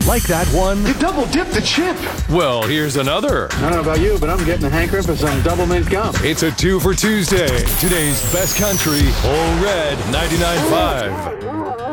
Like that one? You double-dipped the chip. Well, here's another. I don't know about you, but I'm getting a hankering for some double mint gum. It's a 2 for Tuesday. Today's best country, Whole Red 99.5.